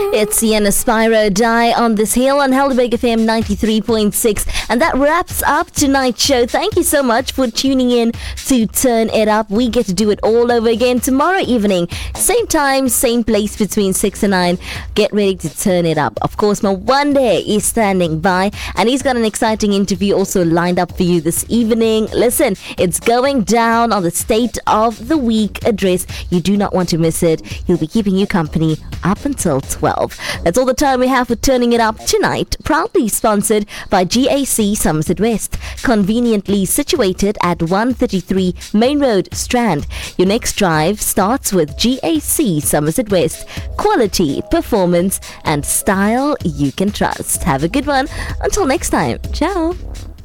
It's Sienna Spyro, Die on This Hill on Helderberg FM 93.6. And that wraps up tonight's show. Thank you so much for tuning in to Turn It Up. We get to do it all over again tomorrow evening. Same time, same place between 6 and 9. Get ready to turn it up. Of course, Mwande is standing by and he's got an exciting interview also lined up for you this evening. Listen, it's going down on the State of the Week address. You do not want to miss it. He'll be keeping you company up until 12. That's all the time we have for Turning It Up tonight. Proudly sponsored by GAC Somerset West. Conveniently situated at 133 Main Road, Strand. Your next drive starts with GAC Somerset West. Quality, performance and style you can trust. Have a good one. Until next time. Ciao.